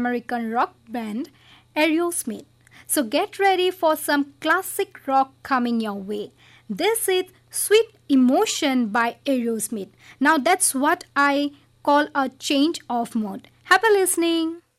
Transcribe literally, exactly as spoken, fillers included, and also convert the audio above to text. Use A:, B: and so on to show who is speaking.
A: American rock band Aerosmith. So get ready for some classic rock coming your way. This is Sweet Emotion by Aerosmith. Now that's what I call a change of mood. Happy listening.